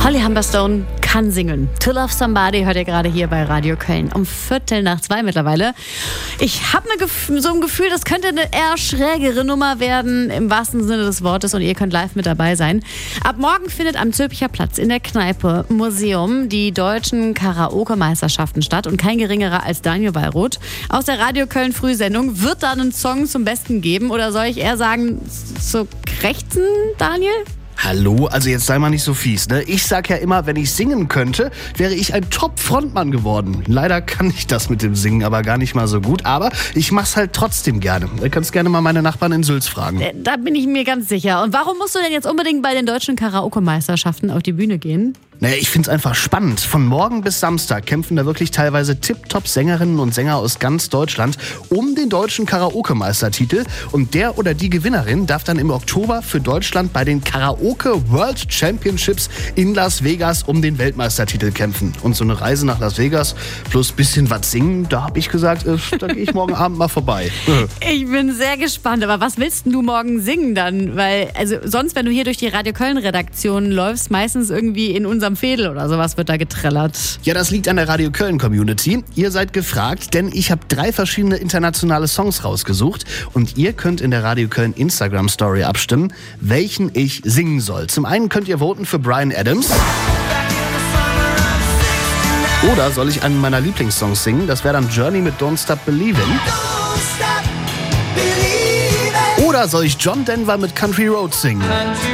Holly Humberstone kann singen. To Love Somebody hört ihr gerade hier bei Radio Köln um 1:45 mittlerweile. Ich habe so ein Gefühl, das könnte eine eher schrägere Nummer werden, im wahrsten Sinne des Wortes, und ihr könnt live mit dabei sein. Ab morgen findet am Zülpicher Platz in der Kneipe Museum die deutschen Karaoke-Meisterschaften statt, und kein geringerer als Daniel Wallroth aus der Radio Köln Frühsendung wird da einen Song zum Besten geben, oder soll ich eher sagen, zu krächzen, Daniel? Hallo, also jetzt sei mal nicht so fies, ne? Ich sag ja immer, wenn ich singen könnte, wäre ich ein Top-Frontmann geworden. Leider kann ich das mit dem Singen aber gar nicht mal so gut, aber ich mach's halt trotzdem gerne. Du kannst gerne mal meine Nachbarn in Sülz fragen. Da bin ich mir ganz sicher. Und warum musst du denn jetzt unbedingt bei den deutschen Karaoke-Meisterschaften auf die Bühne gehen? Naja, ich find's einfach spannend. Von morgen bis Samstag kämpfen da wirklich teilweise Tip-Top-Sängerinnen und Sänger aus ganz Deutschland um den deutschen Karaoke-Meistertitel. Und der oder die Gewinnerin darf dann im Oktober für Deutschland bei den Karaoke World Championships in Las Vegas um den Weltmeistertitel kämpfen. Und so eine Reise nach Las Vegas plus bisschen was singen, da habe ich gesagt, da gehe ich morgen Abend mal vorbei. Ich bin sehr gespannt. Aber was willst denn du morgen singen dann? Weil, also sonst, wenn du hier durch die Radio Köln-Redaktion läufst, meistens irgendwie in unserem Fädel oder sowas wird da getrellert. Ja, das liegt an der Radio Köln-Community. Ihr seid gefragt, denn ich habe 3 verschiedene internationale Songs rausgesucht und ihr könnt in der Radio Köln Instagram-Story abstimmen, welchen ich singen soll. Zum einen könnt ihr voten für Bryan Adams. Oder soll ich einen meiner Lieblingssongs singen? Das wäre dann Journey mit Don't Stop Believin'. Oder soll ich John Denver mit Country Roads singen?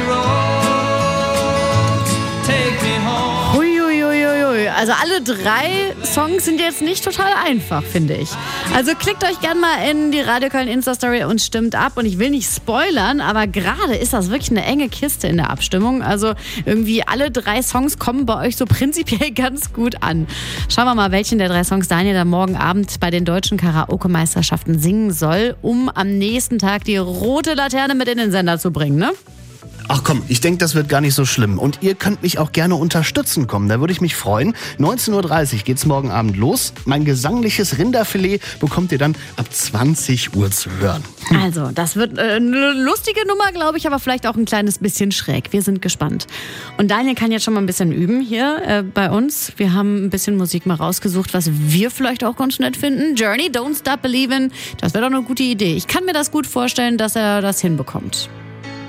Also alle 3 Songs sind jetzt nicht total einfach, finde ich. Also klickt euch gerne mal in die Radio Köln Insta-Story und stimmt ab. Und ich will nicht spoilern, aber gerade ist das wirklich eine enge Kiste in der Abstimmung. Also irgendwie alle 3 Songs kommen bei euch so prinzipiell ganz gut an. Schauen wir mal, welchen der 3 Songs Daniel dann morgen Abend bei den deutschen Karaoke-Meisterschaften singen soll, um am nächsten Tag die rote Laterne mit in den Sender zu bringen, ne? Ach komm, ich denke, das wird gar nicht so schlimm. Und ihr könnt mich auch gerne unterstützen kommen, da würde ich mich freuen. 19:30 Uhr geht's morgen Abend los. Mein gesangliches Rinderfilet bekommt ihr dann ab 20 Uhr zu hören. Also, das wird eine lustige Nummer, glaube ich, aber vielleicht auch ein kleines bisschen schräg. Wir sind gespannt. Und Daniel kann jetzt schon mal ein bisschen üben hier bei uns. Wir haben ein bisschen Musik mal rausgesucht, was wir vielleicht auch ganz nett finden. Journey, Don't Stop Believin', das wäre doch eine gute Idee. Ich kann mir das gut vorstellen, dass er das hinbekommt.